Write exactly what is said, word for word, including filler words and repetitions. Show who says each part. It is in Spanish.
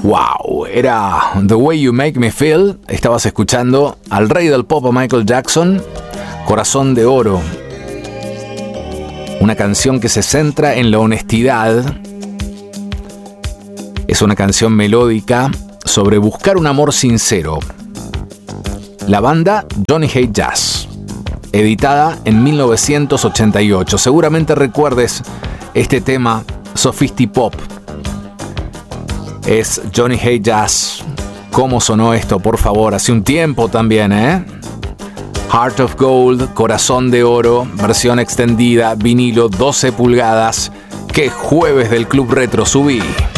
Speaker 1: Wow, era The Way You Make Me Feel. Estabas escuchando al rey del pop, a Michael Jackson, Corazón de Oro. Una canción que se centra en la honestidad. Es una canción melódica sobre buscar un amor sincero. La banda Johnny Hate Jazz, editada en mil novecientos ochenta y ocho. Seguramente recuerdes este tema, Sophisti-Pop. Es Johnny Hate Jazz. ¿Cómo sonó esto, por favor? Hace un tiempo también, ¿eh? Heart of Gold, Corazón de Oro, versión extendida, vinilo doce pulgadas. ¡Qué jueves del Club Retro subí!